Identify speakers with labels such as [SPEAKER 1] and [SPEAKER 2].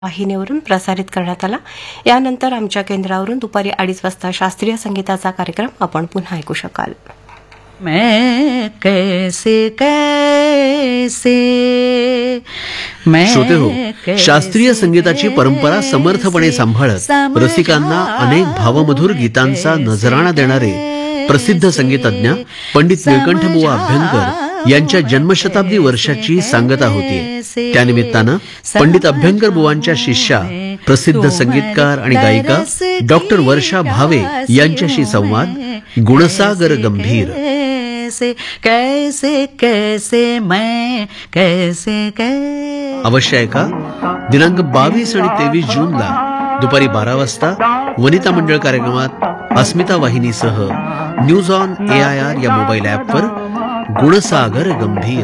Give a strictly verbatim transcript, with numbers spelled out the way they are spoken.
[SPEAKER 1] वाहिनीवरून प्रसारित करण्यात आला. यानंतर आमच्या केंद्रावरून दुपारी अडीच वाजता शास्त्रीय संगीताचा कार्यक्रम आपण पुन्हा ऐकू शकाल.
[SPEAKER 2] मैं कैसे कैसे मैं
[SPEAKER 3] श्रोते हो, शास्त्रीय संगीताची परंपरा समर्थपणे सांभाळत रसिकांना अनेक भावमधुर गीतांचा नजराणा देणारे प्रसिद्ध संगीतज्ञ पंडित निळकंठबुवा अभ्यंकर यांच्या जन्मशताब्दी वर्षाची सांगता होती. त्यानिमित्तानं पंडित अभ्यंकर बुवांच्या शिष्या प्रसिद्ध संगीतकार आणि गायिका डॉक्टर वर्षा भावे यांच्याशी संवाद गुणसागर गंभीर.
[SPEAKER 2] कैसे कैसे मैं कैसे कैसे
[SPEAKER 3] अवश्य ऐका. दिनांक बावीस आणि तेवीस जूनला दुपारी बारा वाजता वनिता मंडळ कार्यक्रमात अस्मिता वाहिनीसह news on A I R या मोबाईल ॲपवर गुणसागर गंभीर.